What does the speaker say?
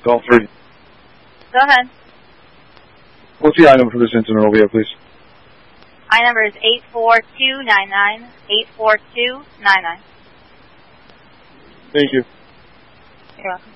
Call 3. Go ahead. What's the I number for this incident over here, please? I number is 84299. 84299. Thank you. You're welcome.